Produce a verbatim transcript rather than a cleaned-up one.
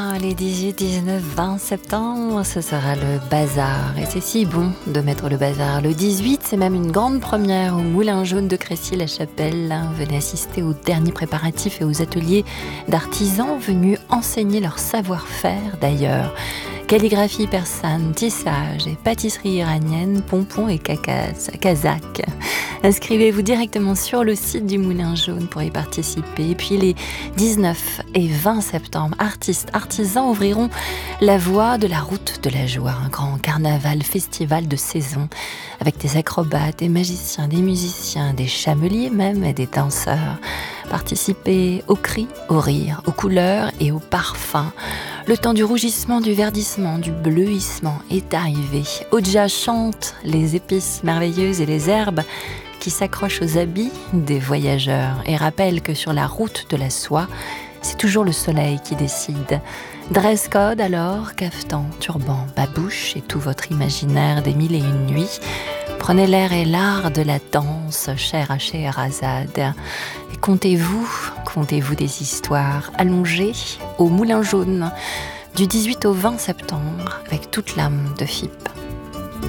Les dix-huit, dix-neuf, vingt septembre, ce sera le bazar. Et c'est si bon de mettre le bazar. Le dix-huit, c'est même une grande première au Moulin Jaune de Crécy-la-Chapelle. Venez assister aux derniers préparatifs et aux ateliers d'artisans venus enseigner leur savoir-faire d'ailleurs. Calligraphie persane, tissage et pâtisserie iranienne, pompons et kazakh. Inscrivez-vous directement sur le site du Moulin Jaune pour y participer. Et puis les dix-neuf et vingt septembre, artistes, artisans ouvriront la voie de la route de la joie, un grand carnaval, festival de saison, avec des acrobates, des magiciens, des musiciens, des chameliers même et des danseurs. Participez aux cris, aux rires, aux couleurs et aux parfums. Le temps du rougissement, du verdissement, du bleuissement est arrivé. Oja chante les épices merveilleuses et les herbes qui s'accrochent aux habits des voyageurs et rappelle que sur la route de la soie, c'est toujours le soleil qui décide. Dress code alors, cafetan, turban, babouche et tout votre imaginaire des mille et une nuits. Prenez l'air et l'art de la danse, cher à Scheherazade. Et contez-vous, contez-vous des histoires allongées au Moulin Jaune du dix-huit au vingt septembre avec toute l'âme de F I P.